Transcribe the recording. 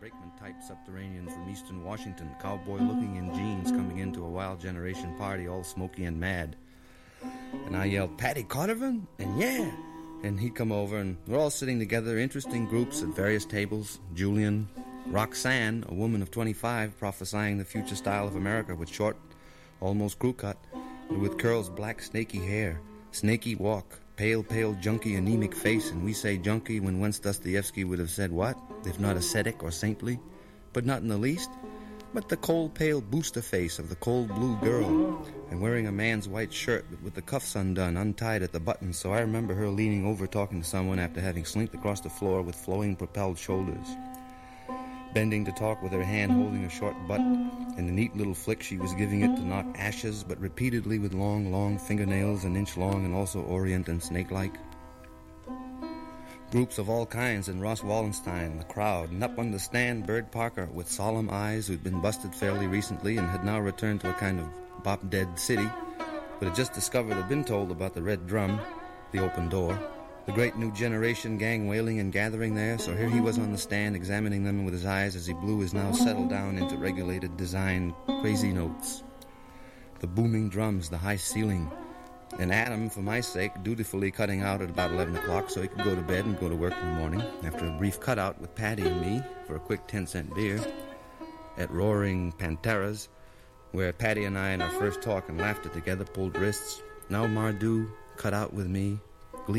brakeman-type subterranean from eastern Washington, cowboy-looking in jeans, coming into a Wild Generation party all smoky and mad. And I yelled, "Paddy Cartervan?" And yeah! And he'd come over, and we're all sitting together, interesting groups at various tables. Julian, Roxanne, a woman of 25, prophesying the future style of America with short, almost crew-cut, but with curls, black, snaky hair, snaky walk, pale, junky, anemic face, and we say junky when once Dostoevsky would have said what, if not ascetic or saintly, but not in the least, but the cold, pale booster face of the cold blue girl, and wearing a man's white shirt, but with the cuffs undone, untied at the buttons, so I remember her leaning over talking to someone after having slinked across the floor with flowing, propelled shoulders, bending to talk with her hand holding a short butt, and the neat little flick she was giving it to knock ashes, but repeatedly with long fingernails, an inch long and also orient and snake-like. Groups of all kinds, and Ross Wallenstein, the crowd, and up on the stand, Bird Parker, with solemn eyes, who'd been busted fairly recently and had now returned to a kind of bop-dead city, but had just discovered had been told about the Red Drum, the open door, the great new generation gang wailing and gathering there, so here he was on the stand examining them with his eyes as he blew his now settled down into regulated design crazy notes. The booming drums, the high ceiling, and Adam, for my sake, dutifully cutting out at about 11 o'clock so he could go to bed and go to work in the morning, after a brief cutout with Paddy and me for a quick 10-cent beer at Roaring Panteras, where Paddy and I in our first talk and laughter together pulled wrists. Now Mardu cut out with me,